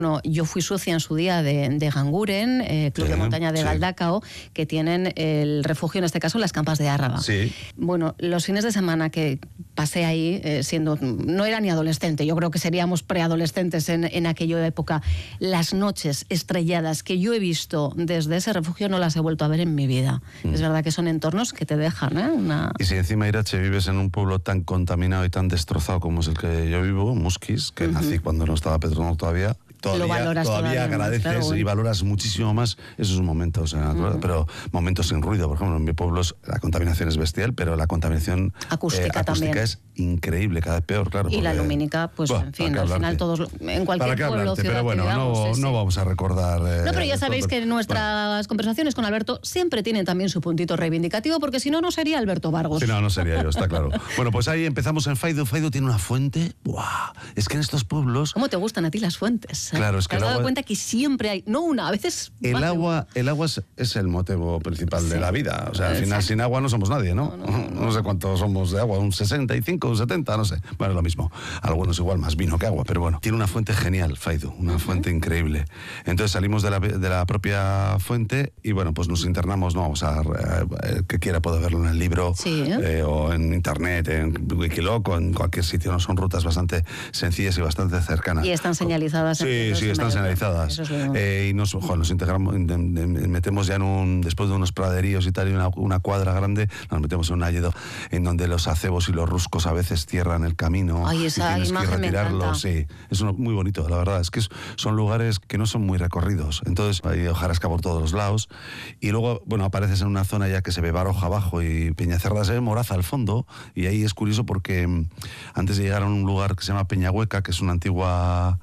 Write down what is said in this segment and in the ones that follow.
No, yo fui socia en su día de Ganguren, Club de Montaña de Galdacao, que tienen el refugio, en este caso, en las Campas de Árraba. Sí. Bueno, los fines de semana que pasé ahí, no era ni adolescente, yo creo que seríamos preadolescentes en aquella época, las noches estrelladas que yo he visto desde ese refugio no las he vuelto a ver en mi vida. Es verdad que son entornos que te dejan, Y si encima, Irache, vives en un pueblo tan contaminado y tan destrozado como es el que yo vivo, Musquis, que nací cuando no estaba Petronor todavía, todavía agradeces más, claro, y valoras muchísimo más esos momentos, pero momentos sin ruido. Por ejemplo, en mi pueblo la contaminación es bestial, pero la contaminación acústica es increíble, cada vez peor, claro. Y la lumínica, pues en fin, al final todos, en cualquier pueblo, ciudad, pero bueno, no vamos a recordar... no, pero ya sabéis que nuestras conversaciones con Alberto siempre tienen también su puntito reivindicativo, porque si no, no sería Alberto Vargos. Sí, no sería yo, está claro. Bueno, pues ahí empezamos en Faido. Faido tiene una fuente. ¡Buah! Es que en estos pueblos... ¿Cómo te gustan a ti las fuentes? Claro, es que ¿Te has dado cuenta que siempre hay, no una, a veces... El agua es el motivo principal de la vida. O sea, al final sin agua no somos nadie, ¿no? No sé cuántos somos de agua, un 65, un 70, no sé. Bueno, lo mismo. Algunos igual más vino que agua, pero bueno. Tiene una fuente genial, Faido, una fuente increíble. Entonces salimos de la propia fuente y bueno, pues nos internamos, no vamos a... el que quiera puede verlo en el libro, o en internet, en Wikiloc, o en cualquier sitio, ¿no? Son rutas bastante sencillas y bastante cercanas. Y están señalizadas. Sí, están señalizadas. Y nos integramos, metemos ya después de unos praderíos y tal, y una cuadra grande, nos metemos en un hayedo en donde los acebos y los ruscos a veces cierran el camino. Ay, esa y tienes imagen que retirarlos. Sí, es muy bonito, la verdad. Es que son lugares que no son muy recorridos. Entonces hay hojarasca por todos los lados. Y luego, bueno, apareces en una zona ya que se ve Baroja abajo y Peñacerrada, se ve Moraza al fondo. Y ahí es curioso porque antes de llegar a un lugar que se llama Peñahueca, que es una antigua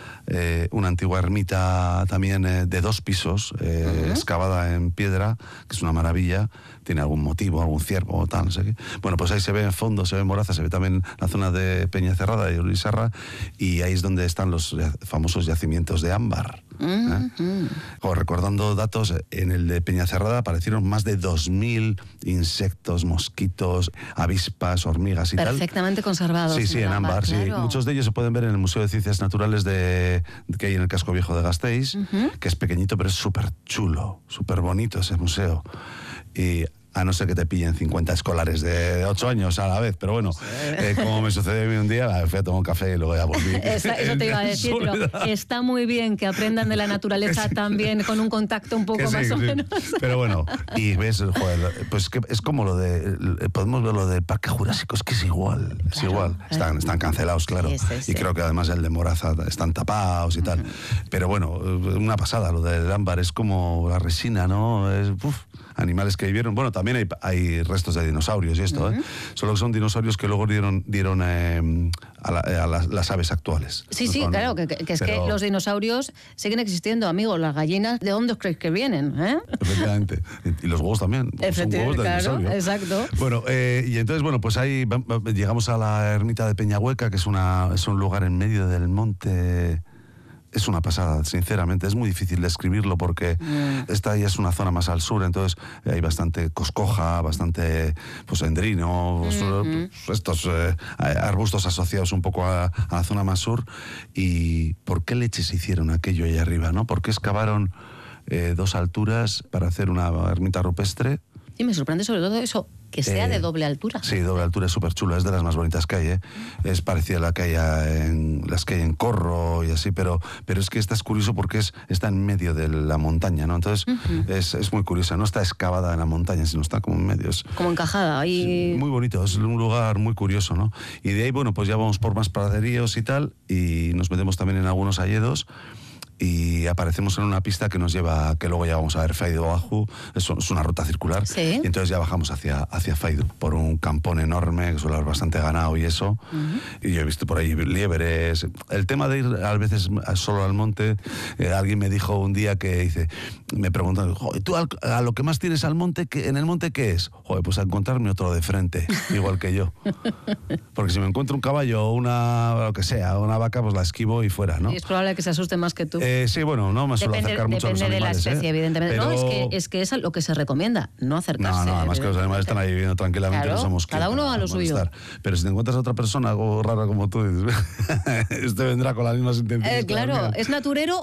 ermita también de 2 pisos, excavada en piedra, que es una maravilla, tiene algún motivo, algún ciervo o tal, no sé qué. Bueno, pues ahí se ve en fondo, se ve Moraza, se ve también la zona de Peñacerrada y Ulisarra, y ahí es donde están los famosos yacimientos de ámbar. Recordando datos, en el de Peñacerrada aparecieron más de 2.000 insectos, mosquitos, avispas, hormigas y perfectamente conservados. Sí, en ámbar, claro. Sí. Muchos de ellos se pueden ver en el Museo de Ciencias Naturales que hay en el Casco Viejo de Gasteiz, que es pequeñito, pero es súper chulo, súper bonito ese museo. Y a no ser que te pillen 50 escolares de 8 años a la vez, pero bueno, como me sucedió a mí un día, fui a tomar un café y luego ya volví. Eso te iba a decir, pero está muy bien que aprendan de la naturaleza también, con un contacto un poco más o menos. Pero bueno, y ves, joder, pues que es como podemos ver lo del Parque Jurásico, es que es igual, están cancelados, claro, sí. Y creo que además el de Moraza están tapados y tal, pero bueno, una pasada, lo del ámbar es como la resina, ¿no? Animales que vivieron, bueno, también hay restos de dinosaurios y esto, solo que son dinosaurios que luego dieron a las aves actuales. Sí, claro, que los dinosaurios siguen existiendo, amigos. Las gallinas, ¿de dónde os creéis que vienen? Efectivamente. Y los huevos también. Efectivamente, claro, exacto. Bueno, y entonces, bueno, pues ahí llegamos a la ermita de Peñahueca, que es un lugar en medio del monte. Es una pasada, sinceramente. Es muy difícil describirlo porque esta ya es una zona más al sur, entonces hay bastante coscoja, bastante endrino, estos arbustos asociados un poco a la zona más sur. ¿Y por qué leches hicieron aquello ahí arriba, no? ¿Por qué excavaron 2 alturas para hacer una ermita rupestre? Sí, me sorprende sobre todo eso, que sea de doble altura. Sí, doble altura, es súper chulo, es de las más bonitas que hay, Es parecida a las que hay en Corro y así, pero es que esta es curioso porque está en medio de la montaña, ¿no? Entonces es muy curiosa, no está excavada en la montaña, sino está como en medio. Como encajada ahí. Sí, muy bonito, es un lugar muy curioso, ¿no? Y de ahí, bueno, pues ya vamos por más praderíos y tal, y nos metemos también en algunos hayedos. Y aparecemos en una pista que nos lleva, que luego ya vamos a ver Faido Abajo, es una ruta circular, ¿sí? Y entonces ya bajamos hacia Faido, por un campón enorme, que suele haber bastante ganado y eso, y yo he visto por ahí liebres. El tema de ir a veces solo al monte, alguien me dijo un día me preguntó, ¿tú a lo que más tienes en el monte qué es? Joder, pues a encontrarme otro de frente, igual que yo. Porque si me encuentro un caballo o una vaca, pues la esquivo y fuera, ¿no? Y es probable que se asuste más que tú. Sí, bueno, no me suelo acercar mucho a los depende animales. de la especie, evidentemente. Pero... No, es que es lo que se recomienda, no acercarse. No, además que los animales están ahí viviendo tranquilamente, claro, no somos cada uno a lo suyo. Pero si te encuentras a otra persona, algo rara como tú, dices, este vendrá con las mismas intenciones. Claro, es naturero